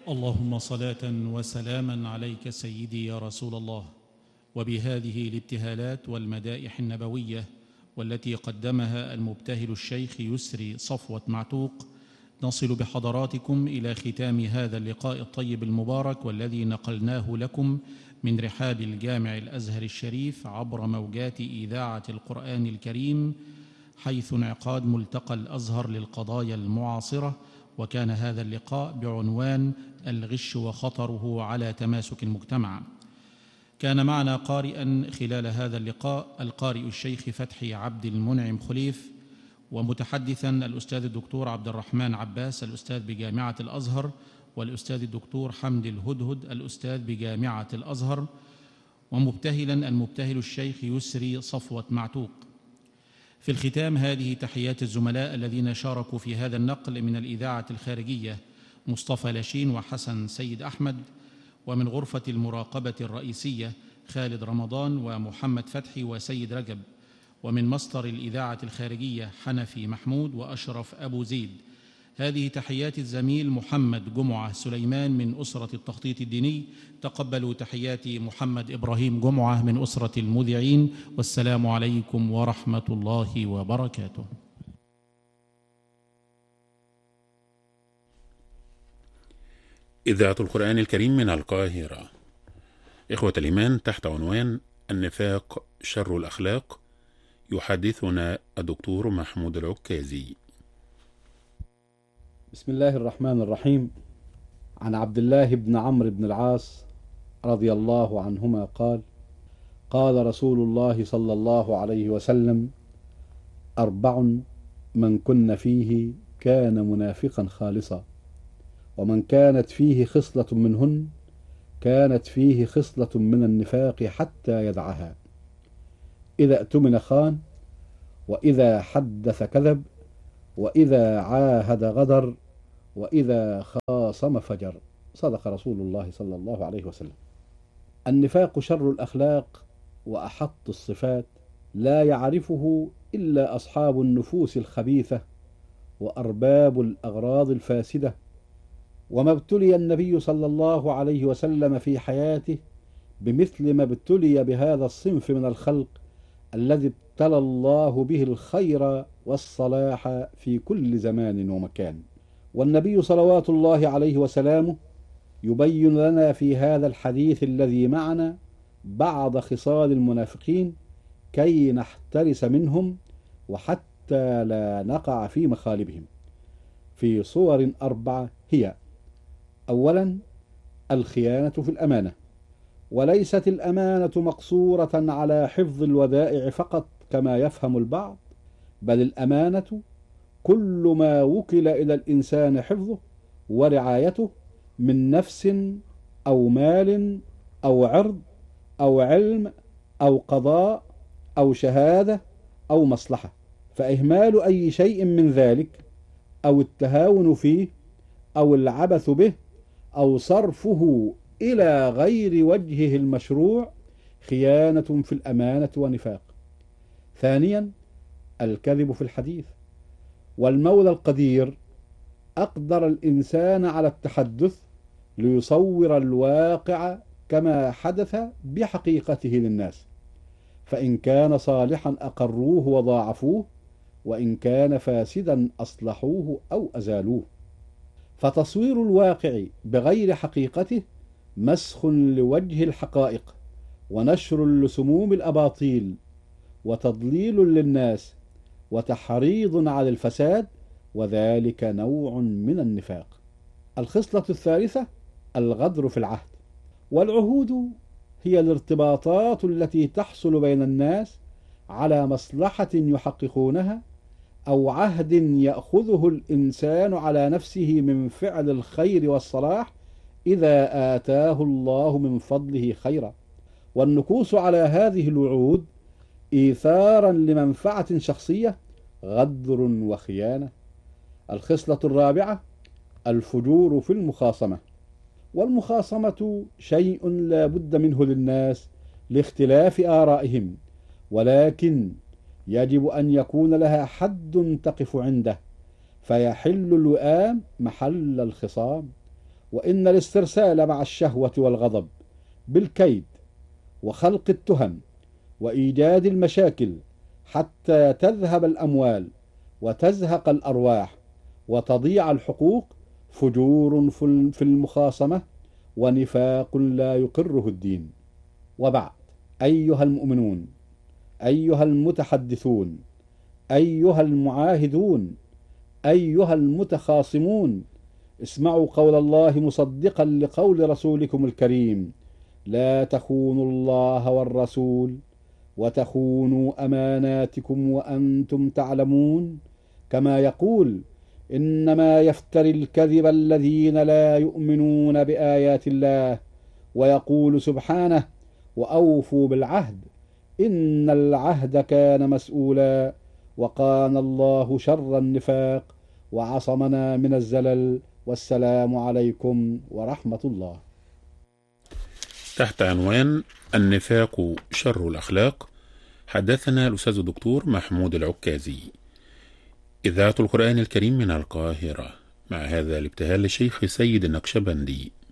اللهم صلاة وسلاما عليك سيدي يا رسول الله. وبهذه الابتهالات والمدائح النبوية والتي قدمها المبتهل الشيخ يسري صفوة معتوق، نصل بحضراتكم إلى ختام هذا اللقاء الطيب المبارك، والذي نقلناه لكم من رحاب الجامع الأزهر الشريف عبر موجات إذاعة القرآن الكريم، حيث انعقاد ملتقى الأزهر للقضايا المعاصرة. وكان هذا اللقاء بعنوان الغش وخطره على تماسك المجتمع. كان معنا قارئا خلال هذا اللقاء القارئ الشيخ فتحي عبد المنعم خليف، ومتحدثا الأستاذ الدكتور عبد الرحمن عباس الأستاذ بجامعة الأزهر، والأستاذ الدكتور حمد الهدهد الأستاذ بجامعة الأزهر، ومبتهلا المبتهل الشيخ يسري صفوة معتوق. في الختام هذه تحيات الزملاء الذين شاركوا في هذا النقل من الإذاعة الخارجية: مصطفى لاشين وحسن سيد أحمد، ومن غرفة المراقبة الرئيسية خالد رمضان ومحمد فتحي وسيد رجب، ومن مصدر الإذاعة الخارجية حنفي محمود وأشرف أبو زيد. هذه تحيات الزميل محمد جمعة سليمان من أسرة التخطيط الديني. تقبلوا تحيات محمد إبراهيم جمعة من أسرة المذيعين، والسلام عليكم ورحمة الله وبركاته. إذاعة القرآن الكريم من القاهرة. إخوة الإيمان، تحت عنوان النفاق شر الأخلاق، يحدثنا الدكتور محمود العكازي. بسم الله الرحمن الرحيم. عن عبد الله بن عمرو بن العاص رضي الله عنهما قال: قال رسول الله صلى الله عليه وسلم: 4 من كن فيه كان منافقا خالصا، ومن كانت فيه خصلة منهن كانت فيه خصلة من النفاق حتى يدعها: إذا اؤتمن خان، وإذا حدث كذب، وإذا عاهد غدر، وإذا خاصم فجر. صدق رسول الله صلى الله عليه وسلم. النفاق شر الأخلاق وأحط الصفات، لا يعرفه إلا أصحاب النفوس الخبيثة وأرباب الأغراض الفاسدة. وما ابتلي النبي صلى الله عليه وسلم في حياته بمثل ما ابتلي بهذا الصنف من الخلق الذي ابتلى الله به الخير والصلاح في كل زمان ومكان. والنبي صلوات الله عليه وسلامه يبين لنا في هذا الحديث الذي معنا بعض خصال المنافقين كي نحترس منهم وحتى لا نقع في مخالبهم، في صور 4 هي: أولا، الخيانة في الأمانة، وليست الأمانة مقصورة على حفظ الودائع فقط كما يفهم البعض، بل الأمانة كل ما وكل إلى الإنسان حفظه ورعايته من نفس أو مال أو عرض أو علم أو قضاء أو شهادة أو مصلحة، فإهمال أي شيء من ذلك أو التهاون فيه أو العبث به أو صرفه إلى غير وجهه المشروع خيانة في الأمانة ونفاق. ثانيا، الكذب في الحديث، والمولى القدير أقدر الإنسان على التحدث ليصور الواقع كما حدث بحقيقته للناس، فإن كان صالحا أقروه وضاعفوه، وإن كان فاسدا أصلحوه أو أزالوه. فتصوير الواقع بغير حقيقته مسخ لوجه الحقائق، ونشر لسموم الأباطيل، وتضليل للناس، وتحريض على الفساد، وذلك نوع من النفاق. الخصلة الثالثة، الغدر في العهد، والعهود هي الارتباطات التي تحصل بين الناس على مصلحة يحققونها أو عهد يأخذه الإنسان على نفسه من فعل الخير والصلاح إذا آتاه الله من فضله خيرا، والنكوص على هذه الوعود إيثارا لمنفعة شخصية غدر وخيانة. الخصلة الرابعة، الفجور في المخاصمة، والمخاصمة شيء لا بد منه للناس لاختلاف آرائهم، ولكن يجب أن يكون لها حد تقف عنده، فيحل الوئام محل الخصام، وإن الاسترسال مع الشهوة والغضب بالكيد وخلق التهم وإيجاد المشاكل حتى تذهب الأموال وتزهق الأرواح وتضيع الحقوق فجور في المخاصمة ونفاق لا يقره الدين. وبعد، أيها المؤمنون، أيها المتحدثون، أيها المعاهدون، أيها المتخاصمون، اسمعوا قول الله مصدقا لقول رسولكم الكريم: لا تخونوا الله والرسول وتخونوا أماناتكم وأنتم تعلمون. كما يقول: إنما يفتري الكذب الذين لا يؤمنون بآيات الله. ويقول سبحانه: وأوفوا بالعهد إن العهد كان مسؤولا. وقانا الله شر النفاق وعصمنا من الزلل. والسلام عليكم ورحمة الله. تحت عنوان النفاق شر الأخلاق، حدثنا الأستاذ الدكتور محمود العكازي. إذاعة القرآن الكريم من القاهرة، مع هذا الابتهال للشيخ سيد النقشبندي.